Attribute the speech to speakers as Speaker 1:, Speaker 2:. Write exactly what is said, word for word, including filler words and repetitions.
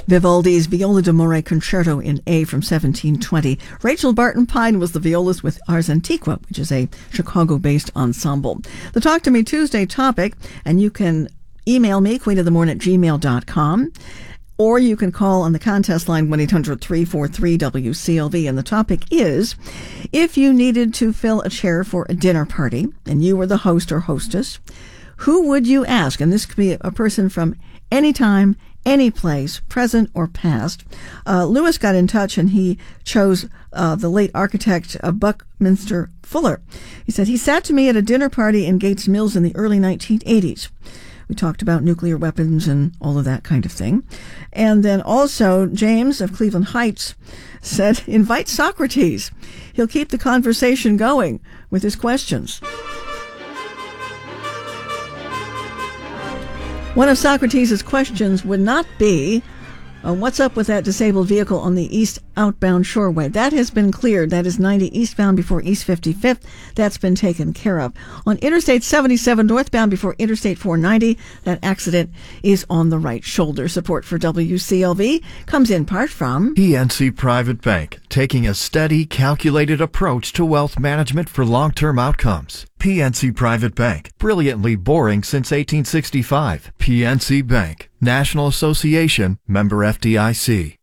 Speaker 1: Vivaldi's Viola d'Amore Concerto in A from seventeen twenty. Rachel Barton Pine was the violist with Ars Antiqua, which is a Chicago-based ensemble. The Talk to Me Tuesday topic, and you can email me, queen of the morning at gmail dot com, or you can call on the contest line one eight hundred three four three W C L V. And the topic is, if you needed to fill a chair for a dinner party and you were the host or hostess, who would you ask? And this could be a person from any time, any place, present or past. Uh, Lewis got in touch and he chose uh, the late architect uh, Buckminster Fuller. He said, he sat to me at a dinner party in Gates Mills in the early nineteen eighties. We talked about nuclear weapons and all of that kind of thing. And then also James of Cleveland Heights said, invite Socrates. He'll keep the conversation going with his questions. One of Socrates' questions would not be, uh, what's up with that disabled vehicle on the east outbound shoreway? That has been cleared. That is ninety eastbound before East fifty-fifth. That's been taken care of. On Interstate seventy-seven northbound before Interstate four ninety, that accident is on the right shoulder. Support for W C L V comes in part from
Speaker 2: P N C Private Bank, taking a steady, calculated approach to wealth management for long-term outcomes. P N C Private Bank, brilliantly boring since eighteen sixty-five. P N C Bank, National Association, member F D I C.